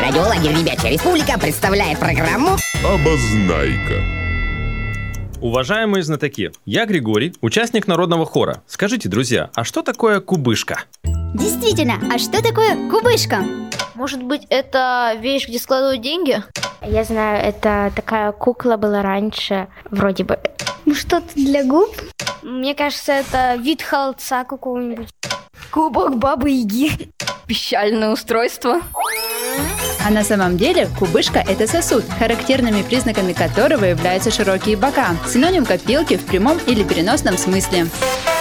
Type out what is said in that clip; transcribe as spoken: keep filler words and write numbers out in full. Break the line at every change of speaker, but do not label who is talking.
Радио «Лагерь Ребячья Республика» представляет программу
«Обознайка».
Уважаемые знатоки, я Григорий, участник народного хора. Скажите, друзья, а что такое кубышка?
Действительно, а что такое кубышка?
Может быть, это вещь, где складывают деньги?
Я знаю, это такая кукла была раньше, вроде бы.
Что-то для губ?
Мне кажется, это вид холодца какого-нибудь.
Кубок Бабы-Яги.
Пищальное устройство.
А на самом деле кубышка – это сосуд, характерными признаками которого являются широкие бока, синоним копилки в прямом или переносном смысле.